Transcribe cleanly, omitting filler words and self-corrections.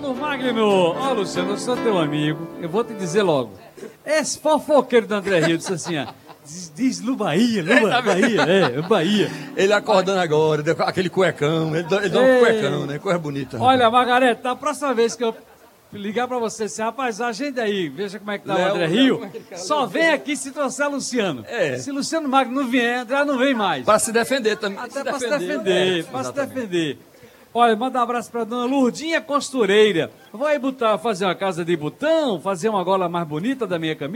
Ô, Magno, ó, Luciano, eu sou teu amigo, eu vou te dizer logo. Esse fofoqueiro do André Rio disse assim, ó, diz Bahia, Bahia. Ele acordando agora, deu aquele cuecão, ele dá um cuecão, né? Coisa bonita. Olha, Margarete, na próxima vez que eu ligar pra você assim, rapaz, agenda aí, veja como é que tá o André Rio, só vem aqui se trouxer Luciano. Se Luciano Magno não vier, André não vem mais. Para se defender também. Até para se defender, se defender. Olha, manda um abraço pra dona Lurdinha Costureira. Vou aí fazer uma casa de botão, fazer uma gola mais bonita da minha camisa.